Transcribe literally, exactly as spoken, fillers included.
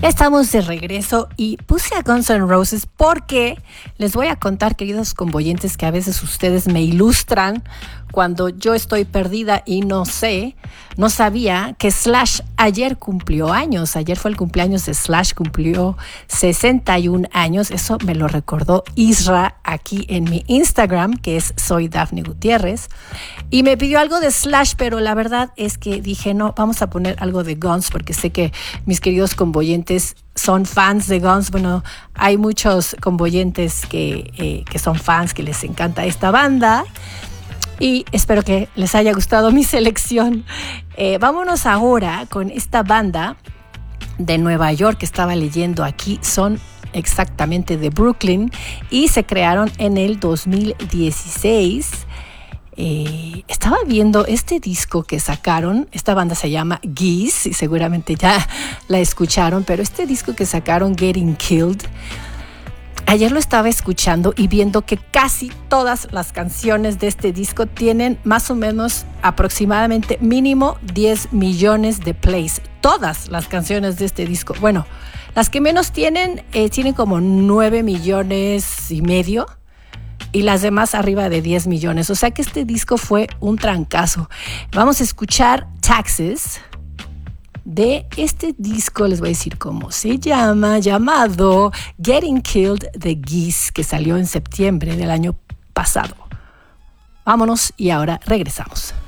Estamos de regreso y puse a Guns N' Roses porque les voy a contar, queridos convoyentes, que a veces ustedes me ilustran cuando yo estoy perdida y no sé, no sabía que Slash ayer cumplió años. Ayer fue el cumpleaños de Slash, cumplió sesenta y un años. Eso me lo recordó Isra aquí en mi Instagram, que es Soy Dafne Gutiérrez. Y me pidió algo de Slash, pero la verdad es que dije, no, vamos a poner algo de Guns, porque sé que mis queridos convoyentes son fans de Guns. Bueno, hay muchos convoyentes que, eh, que son fans, que les encanta esta banda. Y espero que les haya gustado mi selección. Eh, vámonos ahora con esta banda de Nueva York que estaba leyendo aquí. Son exactamente de Brooklyn y se crearon en el dos mil dieciséis. Eh, estaba viendo este disco que sacaron. Esta banda se llama Geese y seguramente ya la escucharon, pero este disco que sacaron, Getting Killed, ayer lo estaba escuchando y viendo que casi todas las canciones de este disco tienen más o menos aproximadamente mínimo diez millones de plays. Todas las canciones de este disco. Bueno, las que menos tienen, eh, tienen como nueve millones y medio. Y las demás arriba de diez millones. O sea que este disco fue un trancazo. Vamos a escuchar Taxes. De este disco les voy a decir cómo se llama, llamado Getting Killed de Geese, que salió en septiembre del año pasado. Vámonos y ahora regresamos.